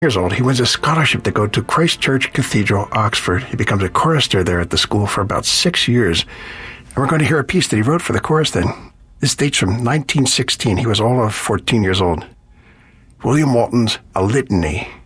years old, he wins a scholarship to go to Christ Church Cathedral, Oxford. He becomes a chorister there at the school for about 6 years. And we're going to hear a piece that he wrote for the chorus then. This dates from 1916. He was all of 14 years old. William Walton's A Litany.